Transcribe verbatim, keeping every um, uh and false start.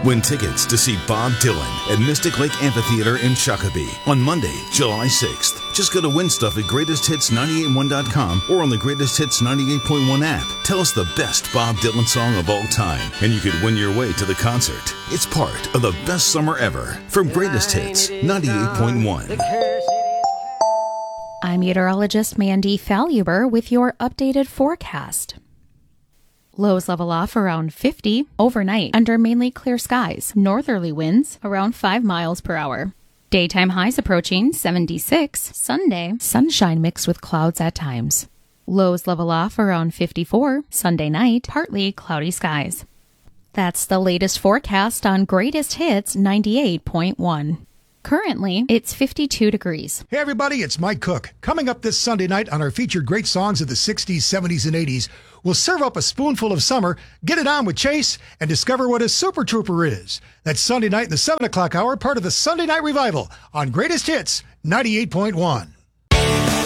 Win tickets to see Bob Dylan at Mystic Lake Amphitheater in Shakopee on Monday, July sixth. Just go to win stuff at greatest hits nine eight one dot com or on the Greatest Hits ninety-eight point one app. Tell us the best Bob Dylan song of all time, and you could win your way to the concert. It's part of the best summer ever from Greatest Hits ninety-eight point one. I'm meteorologist Mandy Faluber with your updated forecast. Lows level off around fifty overnight under mainly clear skies. Northerly winds around five miles per hour. Daytime highs approaching seventy-six. Sunday, sunshine mixed with clouds at times. Lows level off around fifty-four. Sunday night, partly cloudy skies. That's the latest forecast on Greatest Hits ninety-eight point one. Currently, it's fifty-two degrees. Hey everybody, it's Mike Cook. Coming up this Sunday night on our featured great songs of the sixties, seventies, and eighties, we'll serve up a spoonful of summer, get it on with Chase, and discover what a Super Trooper is. That's Sunday night in the seven o'clock hour, part of the Sunday Night Revival on Greatest Hits ninety-eight point one.